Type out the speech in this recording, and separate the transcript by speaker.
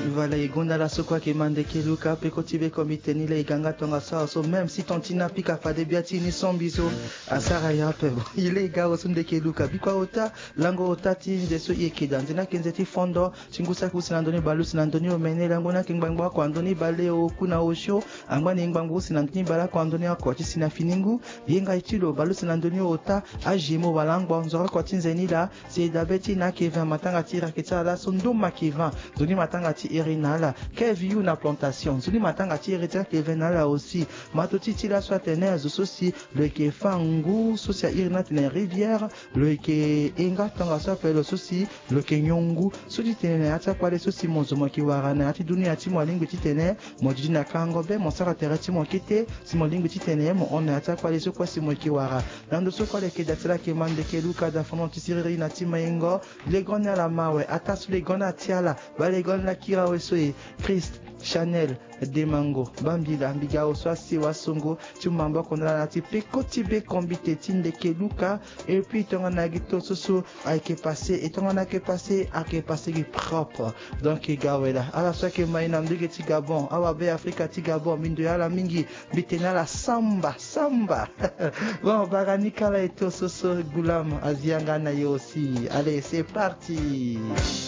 Speaker 1: Voilà, et gondala sokwa ke mande ke luka pe kotibe komite ni le ganga tonga sa so même si tontina pika fa de biati ni sombiso asara ya pe ile ga osunde ke luka bikwa ota lango ota ti de so yeke danzina kenzeti fondo singusa kusinandoni balu sinandoni omene lango na kingbangwa kwa andoni bale o kuna osho angwa ni ngbangu sinandoni bala kwa andoni akwa ti sina finingu yenga itilo balu sinandoni ota ajimo balangwa nzora kwa tinzeni la se dabeti na keva matanga tira ketsa la sondo makeva zoni matanga ti erinala keviu na plantation zoni matanga ti erita kevenala aussi matoti ti la soit tenezo sosi le ke fangu sosi a irina tene rivière le ke enga tanga so pelo sosi le ke nyongu sodi tene ata kwale sosi monzomo ki warana ati dunia ti mo lingwi ti tene mo jiji na kango be mo sara tere ti mo kete si mo lingwi ti tene mo on ata kwale so kwa si mo ki wara nando so kwale ke datela ke mande ke luka da fonon ti siriri na ti mayengo le gona la mawe ata su le gona tiala ba le gona kira wesoe Christ Chanel Demango Bambila Mbiga Oswa Siwa Songo Tumamba Kondala Nati Peko Tibe Kombite Tinde Keluka et puis ton nagito soso a été passé et ton a été passé propre donc gawela ala so ke maina ndege ti Gabon awa be Afrika ti Gabon mindo ya la mingi bitena la samba bon barani kala eto soso gulam azianga na yo aussi allez c'est parti.